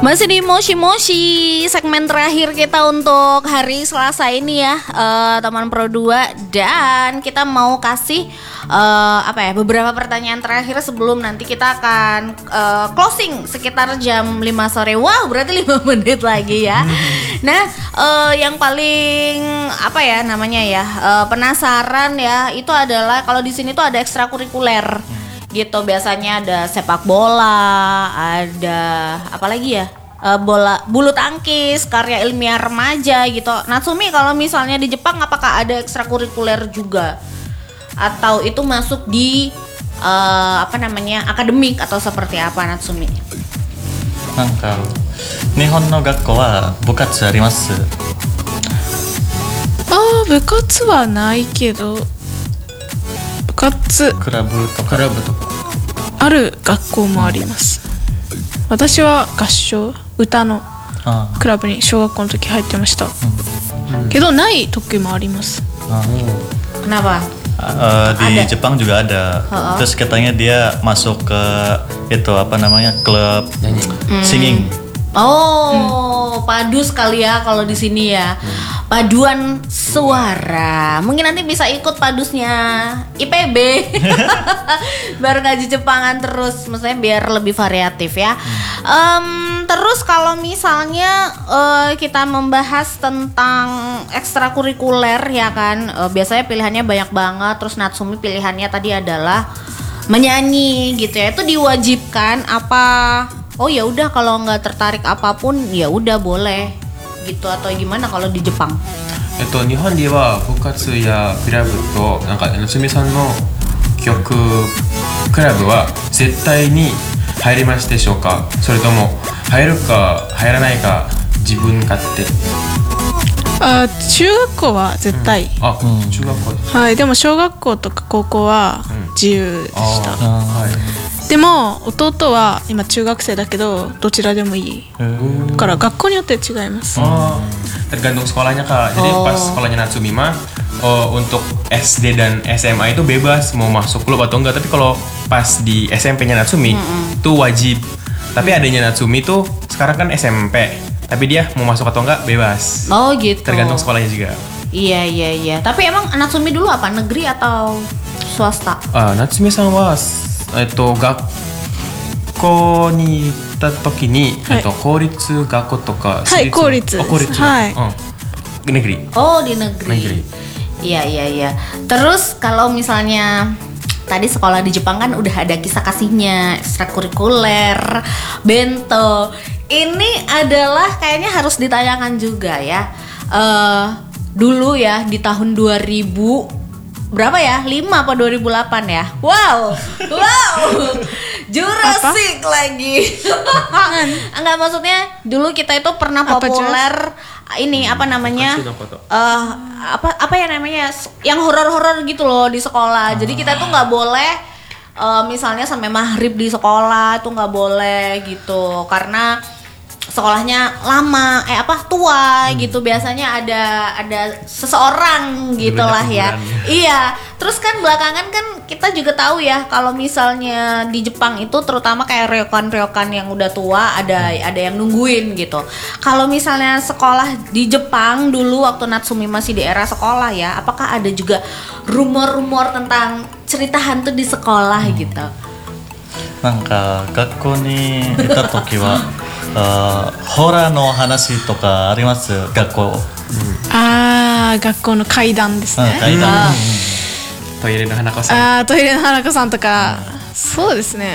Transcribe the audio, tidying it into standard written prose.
Masih di Moshi Moshi, segmen terakhir kita untuk hari Selasa ini ya, teman Pro 2. Dan kita mau kasih beberapa pertanyaan terakhir sebelum nanti kita akan closing sekitar jam 5 sore. Wow, berarti 5 menit lagi ya. Nah, yang paling penasaran ya, itu adalah kalau di sini tuh ada ekstrakurikuler. Gitu, biasanya ada sepak bola, ada apa lagi ya, bola bulu tangkis, karya ilmiah remaja gitu. Natsumi, kalau misalnya di Jepang apakah ada ekstrakurikuler juga atau itu masuk di akademik atau seperti apa, Natsumi? なんか日本の学校は部活あります？ 部活はないけど、部活クラブとかある学校もあります。私は合唱、歌のクラブに小学校の時入ってました。けどない時もあります。 Kenapa? Di Jepang juga ada. Terus katanya dia masuk ke klub singing. Oh, padu sekali ya kalau di sini ya. Paduan suara. Mungkin nanti bisa ikut padusnya IPB. Biar ngaji Jepangan terus, maksudnya biar lebih variatif ya. Terus kalau misalnya kita membahas tentang ekstrakurikuler ya kan, biasanya pilihannya banyak banget. Terus Natsumi pilihannya tadi adalah menyanyi gitu ya. Itu diwajibkan apa? Oh ya udah, kalau nggak tertarik apapun ya udah boleh gitu, atau gimana kalau di Jepang? 日本では部活やクラブとなんか夏美さんの曲クラブは絶対に入りますでしょうか？それとも入るか入らないか自分勝手？ 中学校は絶対。 中学校。 はい、でも小学校とか高校は自由でした。でも弟は今中学生だけどどちらでもいい。だから学校によって違います。 Tergantung sekolahnya Kak. Jadi pas sekolahnya Natsumi mah untuk SD dan SMA itu bebas mau masuk klub atau enggak. Tapi kalau pas di SMP-nya Natsumi itu wajib. Tapi adanya Natsumi tuh sekarang kan SMP. Tapi dia mau masuk atau enggak bebas. Oh gitu. Tergantung sekolahnya juga. Iya. Tapi emang Natsumi dulu apa? Negeri atau swasta? Natsumi-san wa 学校に行った時に、公立学校とか私立、公立です。はい。 negeri. Oh, di negeri. Iya. Terus kalau misalnya tadi sekolah di Jepang kan udah ada kisah kasihnya, ekstrakurikuler, bento. Ini adalah kayaknya harus ditanyakan juga ya. Dulu ya di tahun 2000 berapa ya? 5 apa 2008 ya? Wow. Jurassic lagi. Enggak, maksudnya dulu kita itu pernah populer ini apa namanya? Yang horor-horor gitu loh di sekolah. Jadi kita tuh nggak boleh misalnya sampai maghrib di sekolah tuh nggak boleh gitu, karena sekolahnya lama, tua gitu. Biasanya ada seseorang gitulah ya. Iya. Terus kan belakangan kan kita juga tahu ya, kalau misalnya di Jepang itu terutama kayak ryokan yang udah tua ada yang nungguin gitu. Kalau misalnya sekolah di Jepang dulu waktu Natsumi masih di era sekolah ya, apakah ada juga rumor-rumor tentang cerita hantu di sekolah gitu? なんか学校にいた時はホラーの話とかあります？学校。 学校の怪談ですね。 怪談。 トイレの花子さん。 トイレの花子さんとか、そうですね。